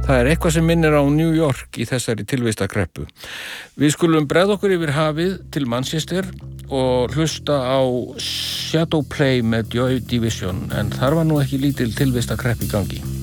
Það eitthvað sem minnir á New York í þessari tilvistakreppu. Við skulum bregða okkur yfir hafið til Manchester og hlusta á Shadowplay með Joy Division, en þar var nú ekki lítil tilvistakreppa í gangi.